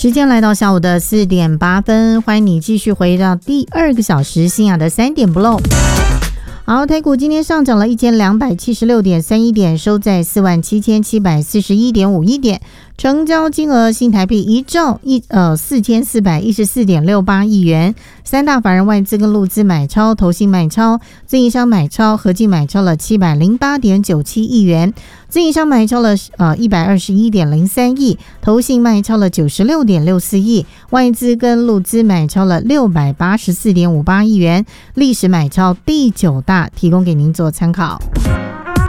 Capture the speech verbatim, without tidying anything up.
时间来到下午的四点八分，欢迎你继续回到第二个小时新雅的三点不漏。好，台股今天上涨了一千两百七十六点三一点，收在四万七千七百四十一点五一点，成交金额新台币一兆一呃四千四百一十四点六八亿元。三大法人外资跟陆资买超，投信买超，自营商买超，合计买超了七百零八点九七亿元。自营商买超了呃一百二十一点零三亿，投信卖超了九十六点六四亿，外资跟陆资买超了六百八十四点五八亿元，历史买超第九大，提供给您做参考。